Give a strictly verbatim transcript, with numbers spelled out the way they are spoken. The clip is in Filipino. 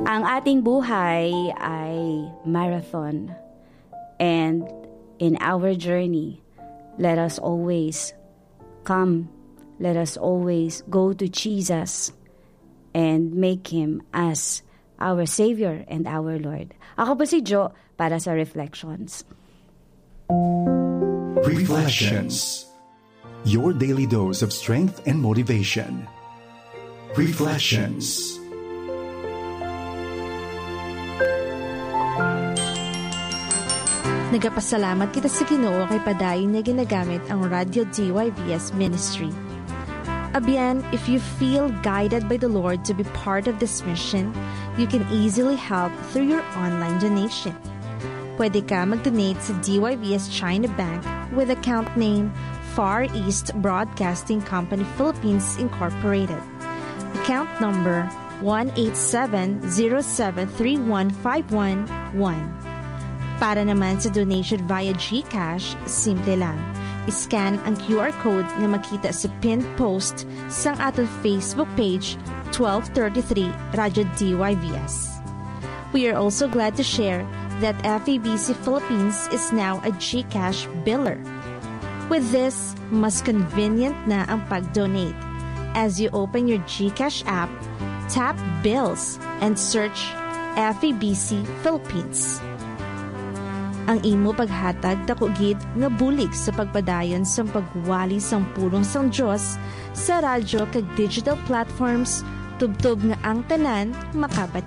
Ang ating buhay ay marathon. And in our journey, let us always come, let us always go to Jesus and make Him as our Savior and our Lord. Ako po si Jo para sa Reflections. Reflections. Your daily dose of strength and motivation. Reflections. Nagapasalamat kita sa Ginoo kay padayon na ginagamit ang Radio D Y V S Ministry. Abiyan, if you feel guided by the Lord to be part of this mission, you can easily help through your online donation. Pwede ka mag-donate sa D Y V S China Bank with account name Far East Broadcasting Company Philippines Incorporated. Account number one eight seven zero seven three one five one one. Para naman sa donation via GCash, simple lang. I-scan ang Q R code na makita sa pinned post sa ating Facebook page twelve thirty-three Radyo D Y V S. We are also glad to share that F E B C Philippines is now a GCash biller. With this, mas convenient na ang pag-donate. As you open your GCash app, tap Bills and search F E B C Philippines. Ang imo paghatag dako gid nga bulig sa pagpadayon sa pagwali sang pulong sang Dios sa radyo kag digital platforms tubtob nga ang tanan makabati.